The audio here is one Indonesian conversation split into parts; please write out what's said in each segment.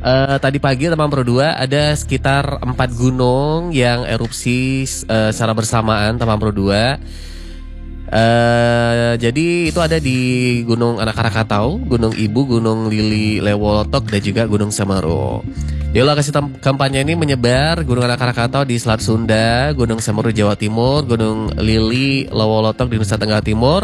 Tadi pagi teman Pro 2 ada sekitar 4 gunung yang erupsi secara bersamaan teman Pro 2. Jadi itu ada di Gunung Anak Krakatau, Gunung Ibu, Gunung Lili Lewolotok, dan juga Gunung Semeru. Di lokasi kampanye ini menyebar Gunung Anak Krakatau di Selat Sunda, Gunung Semeru di Jawa Timur, Gunung Lili Lewolotok di Nusa Tenggara Timur,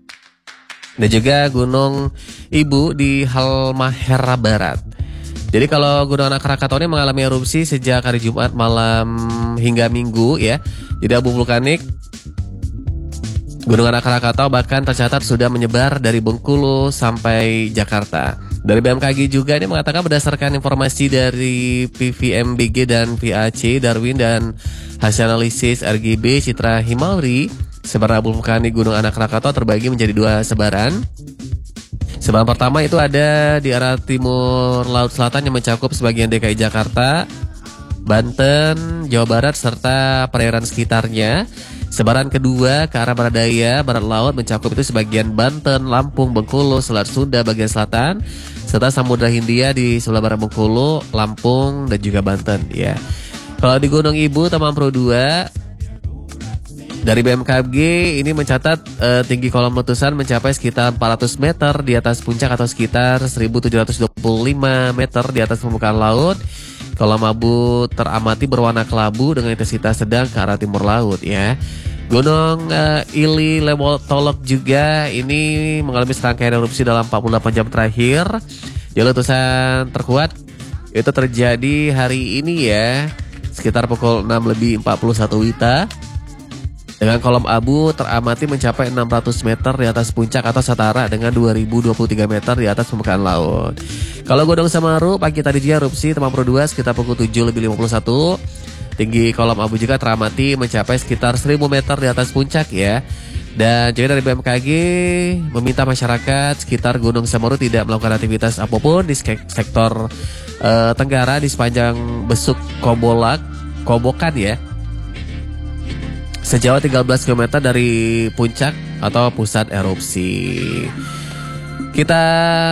dan juga Gunung Ibu di Halmahera Barat. Jadi kalau Gunung Anak Krakatau ini mengalami erupsi sejak hari Jumat malam hingga Minggu ya. Jadi abu vulkanik Gunung Anak Krakatau bahkan tercatat sudah menyebar dari Bengkulu sampai Jakarta. Dari BMKG juga ini mengatakan berdasarkan informasi dari PVMBG dan VAC Darwin dan hasil analisis RGB Citra Himalri, sebaran abu vulkanik Gunung Anak Krakatau terbagi menjadi 2 sebaran. Sebaran pertama itu ada di arah timur Laut Selatan yang mencakup sebagian DKI Jakarta, Banten, Jawa Barat, serta perairan sekitarnya. Sebaran kedua ke arah barat daya, barat laut mencakup itu sebagian Banten, Lampung, Bengkulu, Selat Sunda bagian selatan, serta Samudra Hindia di sebelah barat Bengkulu, Lampung, dan juga Banten ya. Kalau di Gunung Ibu, teman Pro 2, dari BMKG ini mencatat tinggi kolom letusan mencapai sekitar 400 meter di atas puncak atau sekitar 1725 meter di atas permukaan laut. Kolom abu teramati berwarna kelabu dengan intensitas sedang ke arah timur laut ya. Gunung Ili Lewotolok juga ini mengalami serangkaian erupsi dalam 48 jam terakhir. Jadi letusan terkuat itu terjadi hari ini ya, sekitar pukul 6:41 WITA. Dengan kolom abu teramati mencapai 600 meter di atas puncak atau setara dengan 2023 meter di atas permukaan laut. Kalau Gunung Semeru pagi tadi dia erupsi teman Pro 2 sekitar pukul 7:51. Tinggi kolom abu juga teramati mencapai sekitar 1000 meter di atas puncak ya. Dan jadi dari BMKG meminta masyarakat sekitar Gunung Semeru tidak melakukan aktivitas apapun di sektor tenggara di sepanjang besuk Kobokan ya, sejauh 13 km dari puncak atau pusat erupsi. Kita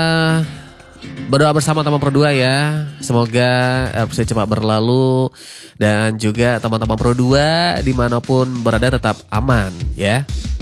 berdoa bersama teman Pro 2 ya. Semoga erupsi cepat berlalu dan juga teman-teman Pro 2 dimanapun berada tetap aman ya.